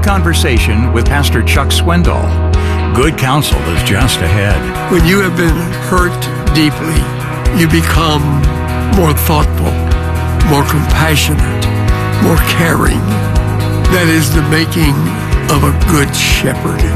conversation with Pastor Chuck Swindoll. Good counsel is just ahead. When you have been hurt deeply, you become more thoughtful, more compassionate, more caring. That is the making of a good shepherd.